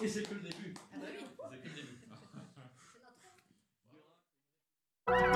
Et c'est que le début. Ah bah oui. C'est que le début. C'est notre